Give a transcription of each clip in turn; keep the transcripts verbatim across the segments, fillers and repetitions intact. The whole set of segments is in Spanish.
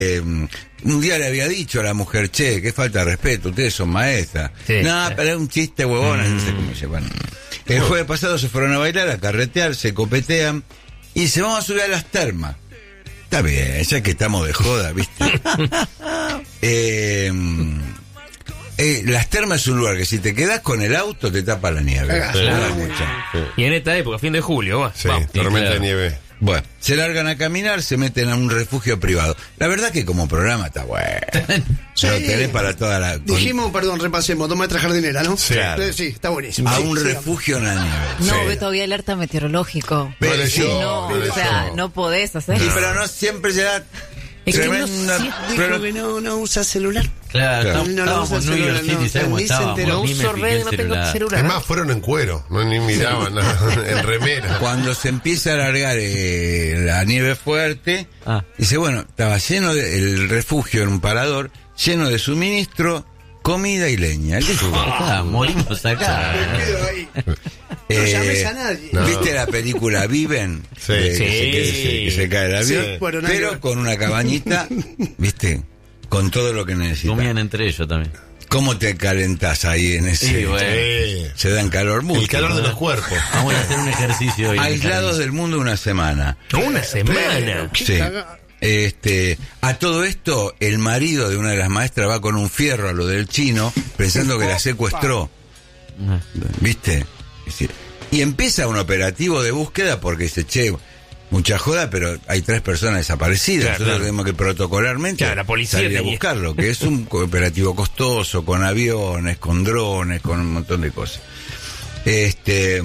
Eh, un día le había dicho a la mujer, che, qué falta de respeto, ustedes son maestras. Sí, no, sí. Pero es un chiste huevón, mm. no sé cómo se llama. El jueves pasado se fueron a bailar, a carretear, se copetean y se van a subir a las termas. Está bien, ya que estamos de joda, ¿viste? eh, eh, las termas es un lugar que si te quedas con el auto te tapa la nieve. Sí. Sí. Y en esta época, fin de julio, va. Sí, va. Tormenta claro. de nieve. Bueno, se largan a caminar, se meten a un refugio privado. La verdad que como programa está bueno. Sí. Lo tenés para toda la... Dijimos, con... perdón, repasemos, dos maestras jardineras, ¿no? Sí, claro. Sí, está buenísimo. A sí, un sí, refugio en la nieve. No, sí. ve todavía alerta meteorológico. Pero no, sí, no, o sea, no podés hacer sí, eso. pero no siempre se da... Es que tremenda... no, dijo que no, no usa celular. Claro, claro. no, no, no usa celular, no, no, ni se enteró. No uso red, no tengo celular. Además fueron en cuero, no ni miraban nada, en remera. Cuando se empieza a alargar eh, la nieve fuerte, ah. dice, bueno, estaba lleno de, el refugio en un parador, lleno de suministro, comida y leña. Él dijo, ah, morimos acá. Me quedo ahí. Eh, no llames a nadie. No. ¿Viste la película Viven? Sí, de, sí. Que, se, que, se, que se cae el avión. Sí. Bueno, pero con una cabañita, ¿viste? Con todo lo que necesitas. Comían entre ellos también. ¿Cómo te calentás ahí en ese? Sí, bueno. Sí. Se dan calor mucho. El calor ¿no? de los cuerpos. Vamos a hacer un ejercicio hoy. Aislados del mundo una semana. ¿Una semana? Sí. Este, a todo esto, el marido de una de las maestras va con un fierro a lo del chino, pensando que la secuestró. ¿Viste? Y empieza un operativo de búsqueda porque dice, che, mucha joda, pero hay tres personas desaparecidas. Claro, Nosotros claro. tenemos que protocolarmente claro, la policía salir a tenía... buscarlo, que es un operativo costoso, con aviones, con drones, con un montón de cosas. Este...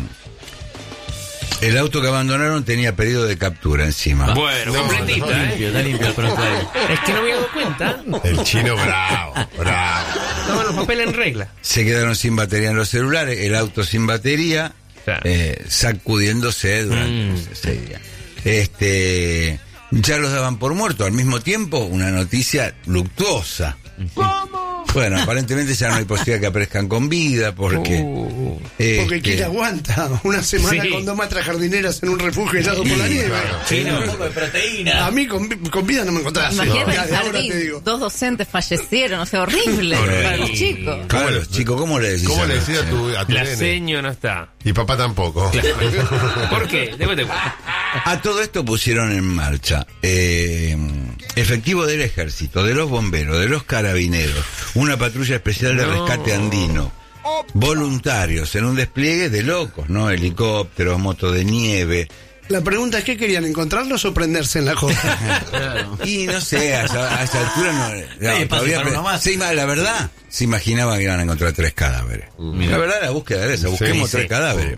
El auto que abandonaron tenía pedido de captura encima. Bueno, no, completita, no, ¿eh? Limpio, está limpio el prontuario. Es que no me he dado cuenta. El chino bravo, bravo. Estaban los papeles en regla. Se quedaron sin batería en los celulares, el auto sin batería, Claro. eh, sacudiéndose durante Mm. ese día. Este, ya los daban por muertos. Al mismo tiempo, una noticia luctuosa. ¿Cómo? Bueno, aparentemente ya no hay posibilidad que aparezcan con vida porque... Uh, este, Porque quién aguanta una semana sí. con dos maestras jardineras en un refugio helado por la nieve. Claro. Sí, no. Un poco de proteína. A mí con, con vida no me encontrás. Imagínate Ya, el de ahora jardín, te digo. dos docentes fallecieron, o sea, horrible Horrible. para los chicos. Claro, los chicos, ¿cómo le decís? ¿Cómo a le los- decís a tu, a tu La nene? seño no está. Y papá tampoco. ¿Por qué? Después te cuento. A todo esto pusieron en marcha eh, efectivo del ejército, de los bomberos, de los carabineros, una patrulla especial de No. rescate andino, voluntarios en un despliegue de locos, ¿no? Helicópteros, motos de nieve. La pregunta es, ¿qué querían? ¿Encontrarlos o prenderse en la joda? Claro. Y no sé, a esa, a esa altura no, no, Hay espacio todavía para uno más. se ima- la verdad, se imaginaban que iban a encontrar tres cadáveres. Mira. La verdad, la búsqueda era esa, busquemos Sí, tres sí. cadáveres.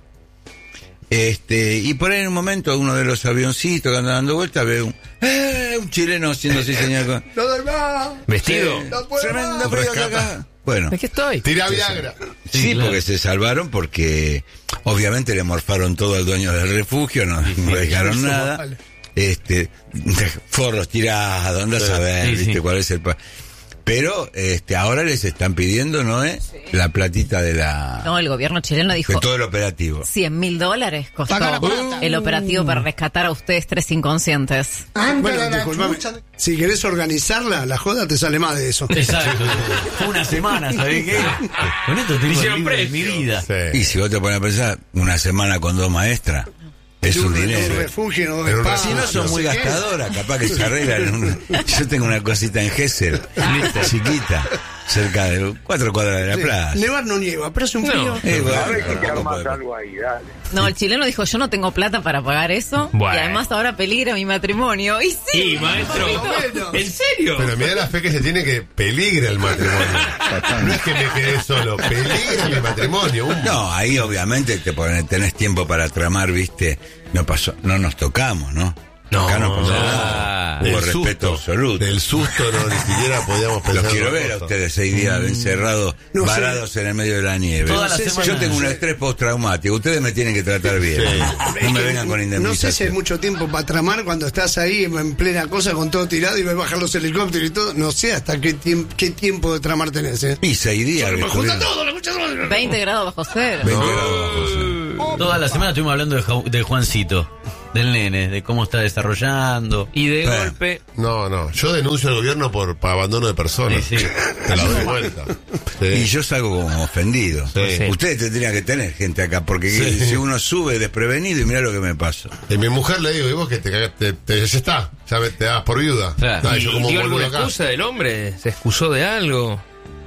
Este, y por ahí en un momento uno de los avioncitos que anda dando vueltas ve un, ¡eh! Un chileno haciendo así señal con... ¡No doy más! ¿Vestido? ¡No puedo Tremendo más! frío que Rescata. acá. Bueno, Aquí estoy. Tira Viagra. sí, Sí, claro. porque se salvaron porque obviamente le morfaron todo al dueño del refugio, no, no dejaron Eso, nada. vale. Este, forros tirados, andás a ver, Sí, viste sí. cuál es el pa- pero este ahora les están pidiendo, ¿no es? La platita de la No, el gobierno chileno de dijo todo el operativo. cien mil dólares costó Paga la plata. el operativo para rescatar a ustedes tres inconscientes. Bueno, disculpame. Si querés organizarla, la joda te sale más de eso. Exacto. Fue una semana, ¿sabés qué? Con esto te Hicieron libre de precio. mi vida. Sí. Y si vos te pones a pensar, una semana con dos maestras es En un en dinero. un refugio, no En un spa, Si no son no muy sé qué. gastadoras, capaz que se arreglan. en un- Yo tengo una cosita en Gesell, chiquita, cerca de cuatro cuadras de la Sí. plaza. Nevar no nieva, pero hace un No. frío. Eh, bueno, Hay que tampoco armar puede- algo ahí, dale. No, el chileno dijo, yo no tengo plata para pagar eso. Bueno. Y además ahora peligra mi matrimonio. Y sí, Sí, maestro. Bueno. ¿En serio? Pero mira la fe que se tiene que peligra el matrimonio. No es que me quedé solo, peligra mi matrimonio. Un- No, ahí obviamente te pones, tenés tiempo para tramar, viste. No pasó, no nos tocamos, ¿no? No. Acá no pasó Ah, nada. Del Hubo respeto susto, absoluto. Del susto no, ni siquiera podíamos pensar. Los quiero en ver a otra cosa. ustedes seis días encerrados, No sé. varados en el medio de la nieve. Toda la Yo semana. tengo un estrés postraumático. Ustedes me tienen que tratar bien. No me vengan con No indemnización. sé si hay mucho tiempo para tramar cuando estás ahí en plena cosa con todo tirado y ves bajar los helicópteros y todo. No sé hasta qué, tiemp- qué tiempo de tramar tenés, ¿eh? Y seis días. que Me junta estuvieron todo, la mucha madre. veinte grados bajo cero. veinte grados bajo cero. Toda la semana estuvimos hablando de, Jau- de Juancito. del nene, de cómo está desarrollando. Y de Pero- golpe. No, no. Yo denuncio al gobierno por, por abandono de personas. Sí, sí. Te la doy vuelta. Sí. Y yo salgo como ofendido. Sí. Ustedes tendrían que tener gente acá, porque Sí. si uno sube desprevenido y mira lo que me pasó. Y mi mujer le digo, ¿y vos que te cagaste? Te, te- ya está. Ya me- te das por viuda. Claro. Ah, ¿Y yo como dio boludo alguna acá. excusa del hombre? ¿Se excusó de algo?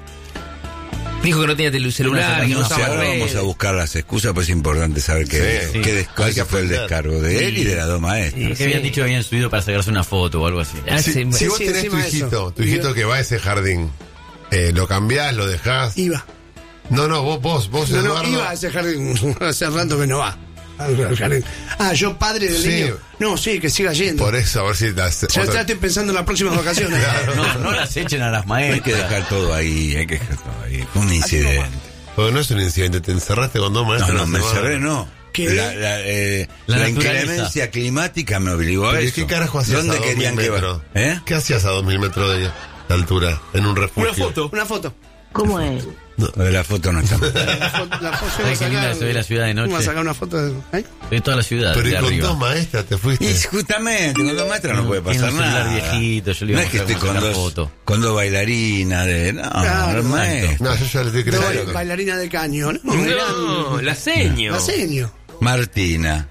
Dijo que no tenía tele- celular, que no No sé, usaba ahora redes. vamos a buscar las excusas, pues es importante saber qué, Sí. qué Sí. descargo Hay que fue el aprender. descargo de él y de las dos maestras. Creo que Sí. habían dicho que habían subido para sacarse una foto o algo así. Ah, Si, sí, si vos sí, tenés tu encima de eso. hijito, tu hijito que va a ese jardín, eh, lo cambiás, lo dejás. Iba. No, no, vos, vos, vos, No, no, Eduardo. iba a ese jardín. Hace rato que no va. Al jardín. Ah, yo padre del Sí. niño. No, sí, que siga yendo. Por eso, a ver si las, Ya, otra- ya estoy pensando en las próximas vacaciones. No, no las echen a las Hay maestras. que dejar todo ahí, hay que dejar todo ahí. Fue un incidente. Porque no es un incidente, te encerraste con dos No, maestros. no, una me semana. encerré, no. ¿Qué? La, la, eh, La la naturaleza. inclemencia climática me obligó a Pero, ¿y eso. ¿qué carajo hacías ¿Dónde a dos querían mil que metros? va? ¿Eh? ¿Qué hacías a dos mil metros de, de altura en un refugio? Una foto. Una foto. ¿Cómo es? Lo de la foto no está. La foto, la foto ¿Sabes qué linda se ve la ciudad de noche? Vamos a sacar una foto de. ¿eh? De toda la ciudad, Pero y de con arriba. dos maestras te fuiste. Y justamente, con dos maestras no puede Tiene pasar un celular nada. viejito, yo le iba no a es que mostrar estoy con cómo dos, sacar foto. con dos bailarinas de. No, Claro, no, maestro. No, yo ya le estoy No, creyendo. bailarina de caño, ¿no? No, la seño. La seño. Martina,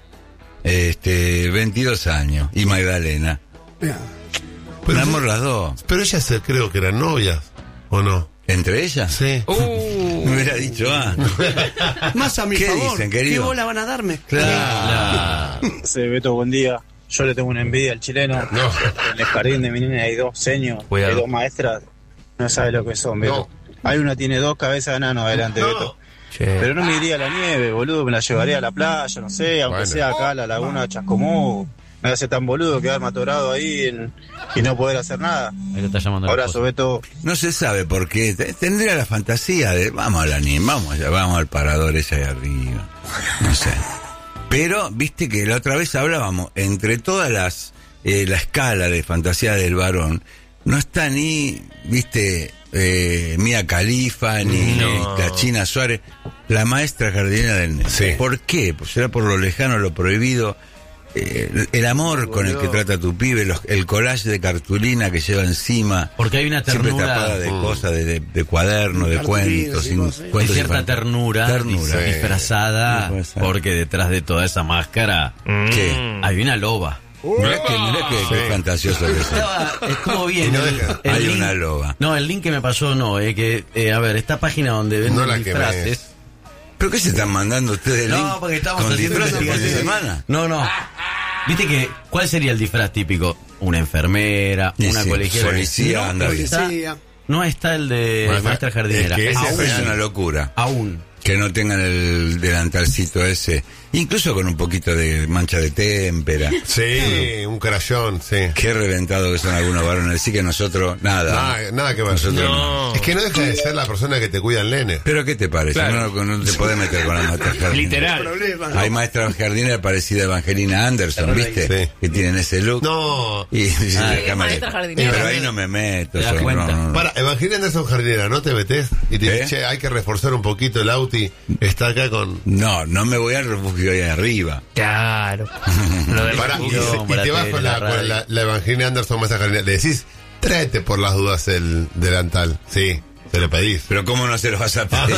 este, veintidós años, y Magdalena. Mira. Un amor las dos. Pero ellas se creo que eran novias, ¿o no? ¿Entre ellas? Sí. Uh, Me hubiera dicho, ah. Más a mi ¿Qué favor. dicen, querido? ¿Qué bola van a darme? La- Sí, Beto, buen día. Yo le tengo una envidia al chileno. No. En el jardín de mi nena hay dos seños, Cuidado. hay dos maestras. No sabe lo que son, Beto. Hay una tiene dos cabezas de nano adelante, No. Beto. che. Pero no me iría a la nieve, boludo. Me la llevaría a la playa, no sé, aunque Bueno. sea acá a la laguna de Chascomú. Me hace tan boludo quedarme atorado ahí en- y no poder hacer nada. Ahí lo está llamando la Abrazo, esposa. Beto. No se sabe por qué. Te- Tendría la fantasía de vamos a la ni vamos allá, vamos al parador ese ahí arriba. No sé. Pero, viste que la otra vez hablábamos, entre todas las, eh, la escala de fantasía del varón, no está ni, viste, eh, Mia Khalifa, ni, No. ni la China Suárez, la maestra jardinera del nene. Sí. ¿Por qué? Pues será por lo lejano, lo prohibido. Eh, el- el amor con el que trata tu pibe, los- el collage de cartulina que lleva encima. Porque hay una Siempre ternura, tapada de Mm. cosas, de, de, de cuadernos, de Cartulinas cuentos, y sin- cosas, ¿eh? hay cuentos cierta infantiles. ternura, Ternura. dis- disfrazada, Sí, puede ser. porque detrás de toda esa máscara ¿Qué? hay una loba. Mirá que, mirá que, que fantasioso que es. Estaba- es como bien. Y no el- deja. el Hay link- una loba. No, el link que me pasó no, eh, que, eh, a ver, esta página donde venden No la disfraces. quemes. ¿Pero qué se están mandando ustedes? No, link porque estamos con haciendo disfraces una por de investigación. semana. No, no. Viste que, ¿cuál sería el disfraz típico? Una enfermera, Y una sí, colegiala. policía, no, anda bien. está, Policía. no está el de Maestra- maestra jardinera. es que ese Aún. Es una locura. Aún. Que no tengan el delantalcito ese. Incluso con un poquito de mancha de témpera. Sí, un crayón, sí. Qué reventado que son algunos varones. Así que nosotros, nada. Nada, nada que ver. Nosotros No. Es que no deja de ser la persona que te cuida el nene. ¿Pero qué te parece? Claro. No, no te podés meter con la maestra jardinera. Literal. Problema, ¿no? Hay maestra jardinera parecida a Evangelina Anderson, ¿viste? Sí. Que tienen ese look. No. Y, sí, Ah, déjame- maestra jardinera. Pero ahí no me meto. Te das yo, cuenta. no, no, no. Para, Evangelina Anderson jardinera, ¿no te metes? Y te ¿Eh? dice, che, hay que reforzar un poquito el Auti. Está acá con... No, no me voy al refugio ahí arriba. Claro. Lo del Para, y, refugio. se- y te vas con la, con la, la Evangelina Anderson maestra jardinera. Le decís, tráete por las dudas el delantal. Sí, se lo pedís. Pero ¿cómo no se los vas a pedir?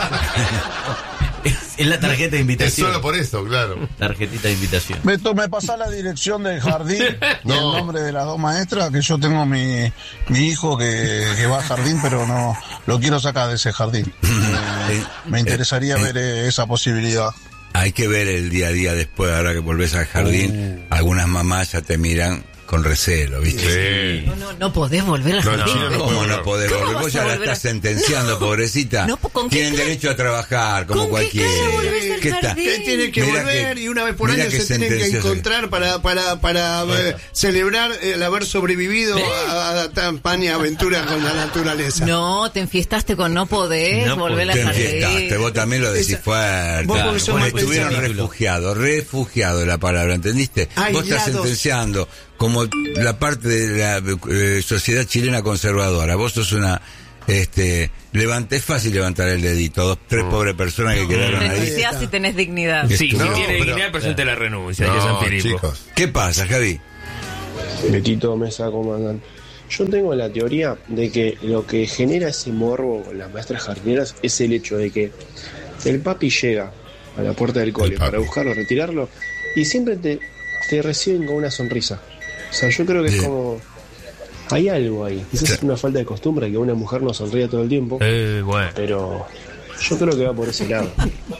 Es, es la tarjeta de Es invitación. solo por eso, claro. Tarjetita de invitación. Beto, ¿me pasás la dirección del jardín y No. el nombre de las dos maestras? Que yo tengo mi, mi hijo que, que va al jardín, pero no lo quiero sacar de ese jardín. Eh, me interesaría eh, ver eh, esa posibilidad. Hay que ver el día a día después, ahora que volvés al jardín. Algunas mamás ya te miran con recelo, ¿viste? Sí. No, no, no podés volver al No, jardín. no, no, ¿Cómo no podés ¿Cómo volver? vas Vos a ya la volver a- estás sentenciando, pobrecita. No, ¿con qué Tienen cara? derecho a trabajar, como ¿Con qué cualquiera. cara volvés al ¿Qué está? jardín? Que tienen que Mira volver que- y una vez por mira año qué se tienen que sentencioso. encontrar para para para eh, celebrar el haber sobrevivido a, a tan paña aventura con la naturaleza. No, te enfiestaste con no podés No volver Te al enfiestaste, jardín. vos también lo decís Esa- fuerte. vos porque sos más Estuvieron pensado. refugiados, refugiados la palabra, ¿entendiste? Vos estás Aislados. sentenciando como la parte de la eh, sociedad chilena conservadora. Vos sos una Este, levanté, es fácil levantar el dedito. Dos, tres pobres personas que quedaron ahí. Renunciás si tenés dignidad. Sí, No, si tiene pero- dignidad, presente la renuncia. No, ya San Filipo. chicos. ¿Qué pasa, Javi? Betito Mesa Comandante. Yo tengo la teoría de que lo que genera ese morbo con las maestras jardineras es el hecho de que el papi llega a la puerta del cole papi. para buscarlo, retirarlo, y siempre te, te reciben con una sonrisa. O sea, yo creo que Bien. es como... Hay algo ahí. Quizás es una falta de costumbre que una mujer no sonría todo el tiempo, Eh, bueno. pero yo creo que va por ese lado.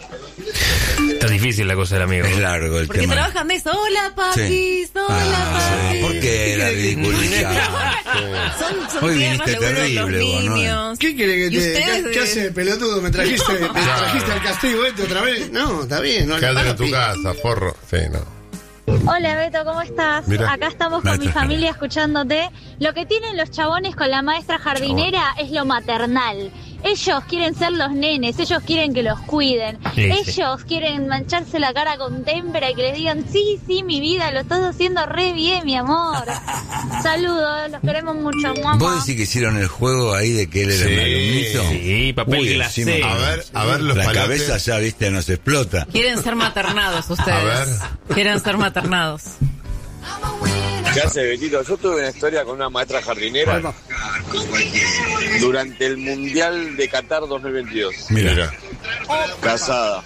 Está difícil la cosa del amigo. Es largo el Porque tema. trabajan de eso. Hola, papis. Sí. Hola, Ah, papis. ¿por qué la ridiculizás? Son, son Hoy tiernos, viniste seguros terrible, los vos, ¿no? niños. ¿Qué quiere que ¿Y te ustedes, ¿qué, qué eh? hace, pelotudo? ¿Me trajiste, me trajiste al castigo este otra vez? No, está bien. No, Quédate en papi. tu casa, forro. Sí, no. Hola Beto, ¿cómo estás? Mira. Acá estamos con Maestra mi familia escuchándote. Lo que tienen los chabones con la maestra jardinera es lo maternal. Ellos quieren ser los nenes, ellos quieren que los cuiden. Sí, ellos quieren mancharse la cara con témpera y que les digan, sí, sí, mi vida, lo estás haciendo re bien, mi amor. Saludos, los queremos mucho, mamá. ¿Vos decís que hicieron el juego ahí de que él era Sí. un alumnito? Sí, papel Uy, glacé. encima- A ver, a ver los La palotes. cabeza ya, viste, nos explota. Quieren ser maternados ustedes. A ver. Quieren ser maternados. ¿Qué hace, Betito? Yo tuve una historia con una maestra jardinera durante el Mundial de Qatar dos mil veintidós. Mira. Casada.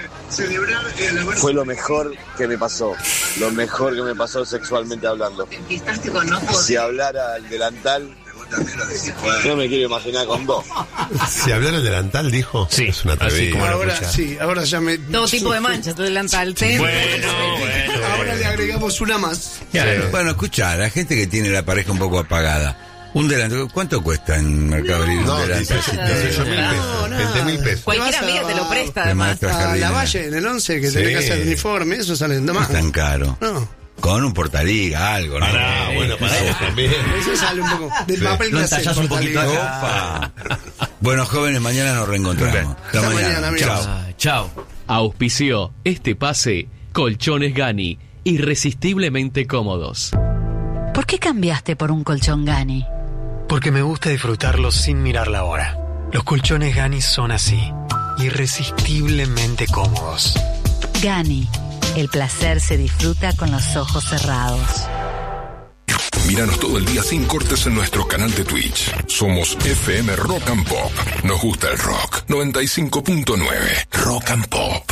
Fue lo mejor que me pasó. Lo mejor que me pasó sexualmente hablando. Si hablara el delantal, no me quiero imaginar con vos. Si hablara el delantal, dijo. Sí, Es una así atrevida. como lo Ahora escuchás. sí, ahora ya me. Todo tipo de manchas, tu delantal. Bueno, bueno. Ahora le agregamos una más. Claro. Bueno, escuchá, la gente que tiene la pareja un poco apagada. Un delantal, ¿cuánto cuesta en Mercado Libre No, un delantal? dieciocho mil pesos. No, no. veinte mil pesos. Cualquier Te vas amiga a- te lo presta, de además. maestra A la jardinera. Valle, en el once, que Sí. tenés que hacer el uniforme, eso sale de No más. es tan caro. No, Con un portaliga, algo, ¿no? Pará, bueno, para eso también. eso sale un poco. Del papel Lo que hace entallás un poquito portaliga. acá. Opa. Bueno, jóvenes, mañana nos reencontramos. Hasta, Hasta mañana. mañana, amigos. Chao. Ah, chao. Auspició este pase Colchones Gani, irresistiblemente cómodos. ¿Por qué cambiaste por un colchón Gani? Porque me gusta disfrutarlo sin mirar la hora. Los colchones Gani son así, irresistiblemente cómodos. Gani, el placer se disfruta con los ojos cerrados. Míranos todo el día sin cortes en nuestro canal de Twitch. Somos F M Rock and Pop. Nos gusta el rock. noventa y cinco punto nueve Rock and Pop.